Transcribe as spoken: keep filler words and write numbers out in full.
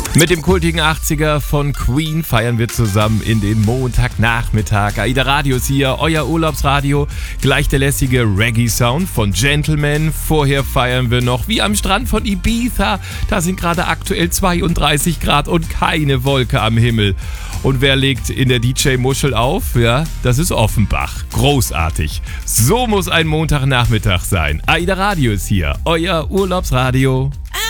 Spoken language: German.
Mit dem kultigen achtziger von Queen feiern wir zusammen in den Montagnachmittag. AIDA Radio ist hier, euer Urlaubsradio. Gleich der lässige Reggae-Sound von Gentleman. Vorher feiern wir noch wie am Strand von Ibiza. Da sind gerade aktuell zweiunddreißig Grad und keine Wolke am Himmel. Und wer legt in der D J-Muschel auf? Ja, das ist Offenbach. Großartig. So muss ein Montagnachmittag sein. AIDA Radio ist hier, euer Urlaubsradio.